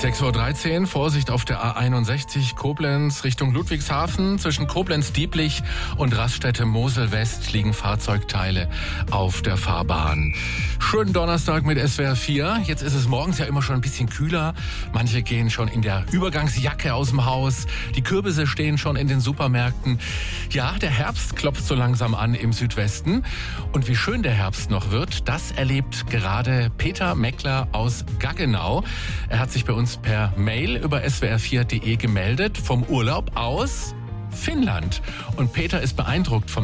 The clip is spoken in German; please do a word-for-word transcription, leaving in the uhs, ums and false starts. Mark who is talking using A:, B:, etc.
A: sechs Uhr dreizehn, Vorsicht auf der A einundsechzig, Koblenz Richtung Ludwigshafen. Zwischen Koblenz-Dieblich und Raststätte Mosel-West liegen Fahrzeugteile auf der Fahrbahn. Schönen Donnerstag mit S W R vier. Jetzt ist es morgens ja immer schon ein bisschen kühler. Manche gehen schon in der Übergangsjacke aus dem Haus. Die Kürbisse stehen schon in den Supermärkten. Ja, der Herbst klopft so langsam an im Südwesten. Und wie schön der Herbst noch wird, das erlebt gerade Peter Meckler aus Gaggenau. Er hat sich bei uns per Mail über S W R vier punkt de gemeldet vom Urlaub aus Finnland. Und Peter ist beeindruckt vom